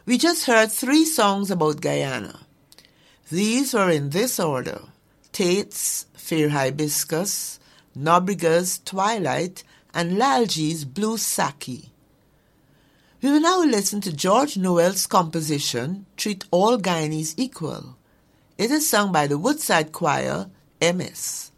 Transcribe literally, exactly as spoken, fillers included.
We just heard three songs about Guyana. These were in this order: Tate's Fair Hibiscus, Nobriga's Twilight, and Lalji's Blue Saki. We will now listen to George Noel's composition, Treat All Guyanese Equal. It is sung by the Woodside Choir, M S